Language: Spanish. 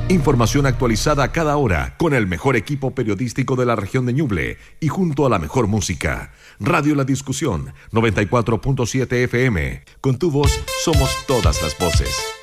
Información actualizada a cada hora con el mejor equipo periodístico de la región de Ñuble y junto a la mejor música. Radio La Discusión, 94.7 FM. Con tu voz somos todas las voces.